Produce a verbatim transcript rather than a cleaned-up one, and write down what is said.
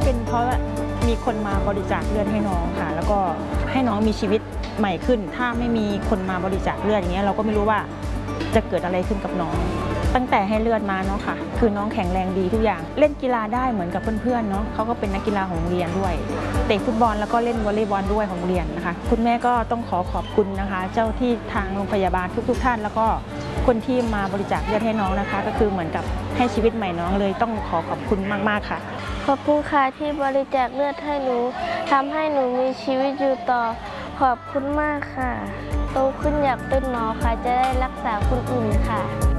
เป็นเพราะมีคนมาบริจาคเลือดให้น้องค่ะแล้วก็ให้น้องมีชีวิตใหม่ขึ้นถ้าไม่มีคนมาบริจาคเลือดอย่างเงี้ยเราก็ไม่รู้ว่าจะเกิดอะไรขึ้นกับน้องตั้งแต่ให้เลือดมาเนาะค่ะคือน้องแข็งแรงดีทุกอย่างเล่นกีฬาได้เหมือนกับเพื่อนๆเนาะเขาก็เป็นนักกีฬาของโรงเรียนด้วยเตะฟุตบอลแล้วก็เล่นวอลเลย์บอลด้วยของโรงเรียนนะคะคุณแม่ก็ต้องขอขอบคุณนะคะเจ้าที่ทางโรงพยาบาลทุกๆท่านแล้วก็คนที่มาบริจาคเลือดให้น้องนะคะก็คือเหมือนกับให้ชีวิตใหม่น้องเลยต้องขอขอบคุณมากๆค่ะขอบคุณค่ะที่บริจาคเลือดให้หนูทำให้หนูมีชีวิตอยู่ต่อขอบคุณมากค่ะโตขึ้นอยากเป็นหมอค่ะจะได้รักษาคนอื่นค่ะ